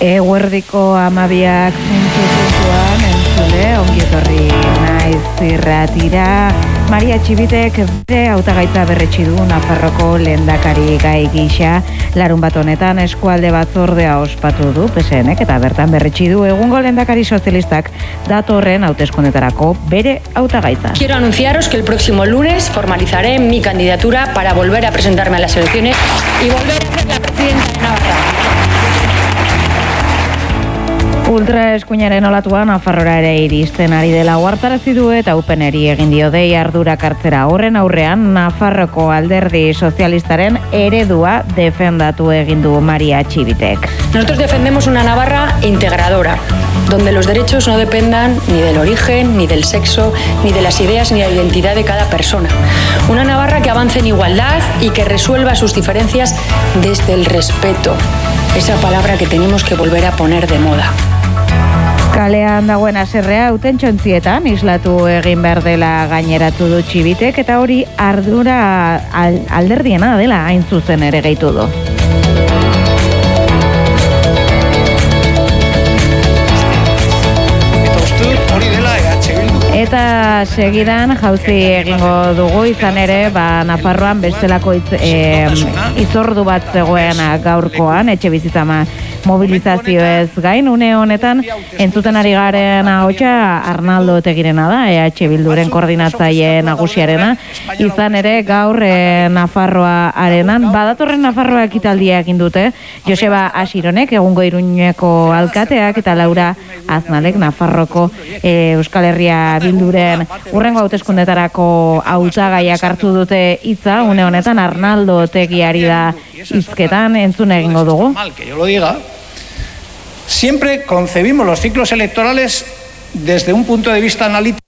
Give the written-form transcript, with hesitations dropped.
Eguerdiko 12 puntuan entzule, ongi etorri naiz irratira. Maria Txibitek bere hautagaitza berretsi du Nafarroko lehendakari gai gisa. Larunbat honetan eskualde batzordea ospatu du PSNek eta bertan berretsi du egungo lehendakari sozialistak datorren hauteskundetarako bere hautagaitza. Quiero anunciaros que el próximo lunes formalizaré mi candidatura para volver a presentarme a las elecciones y volver a ser la presidenta de Navarra. Ultra eskuinaren olatuan Nafarrora ere iristen ari dela ohartarazi du eta UPNeri egin dio dei ardurak hartzera. Horren aurrean Nafarroko alderdi sozialistaren eredua defendatu egin du Maria Txibitek. Nosotros defendemos una Navarra integradora, donde los derechos no dependan ni del origen, ni del sexo, ni de las ideas, ni de la identidad de cada persona. Una Navarra que avance en igualdad y que resuelva sus diferencias desde el respeto. Esa palabra que tenemos que volver a poner de moda. Kalean dagoen haserrea hautentxontzietan islatu egin behar dela gaineratu du Txibitek eta hori ardura alderdiena dela hain zuzen ere gehitu du. Eta segidan jauzi egingo dugu izan ere, Nafarroan bestelako itzordu bat zegoen gaurkoan, etxe bizitza mobilizazioez gain, une honetan entzuten ari garen ahotsa Arnaldo Otegirena da, EH Bilduren koordinatzaile nagusiarena, izan ere gaur Nafarroa arenan, badatorren Nafarroa ekitaldia egin dute, Joseba Asironek, egungo Iruñeko alkateak, eta Laura Aznalek, Nafarroko Euskal Herria Bilduren hurrengo hauteskundetarako hautagaiak hartu dute hitza, une honetan Arnaldo Otegiari da hizketan entzun egingo dugu. Que yo lo diga. Siempre concebimos los ciclos electorales desde un punto de vista analítico.